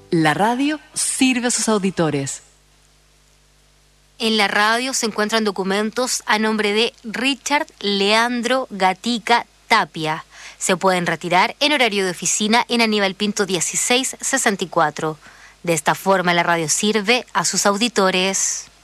La radio sirve a sus auditores. En la radio se encuentran documentos a nombre de Richard Leandro Gatica Tapia. Se pueden retirar en horario de oficina en Aníbal Pinto 1664. De esta forma la radio sirve a sus auditores.